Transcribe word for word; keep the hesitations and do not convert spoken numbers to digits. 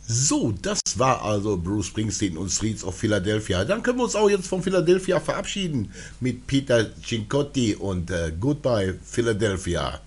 So, das war also Bruce Springsteen und Streets of Philadelphia. Dann können wir uns auch jetzt von Philadelphia verabschieden mit Peter Cincotti und äh, Goodbye Philadelphia.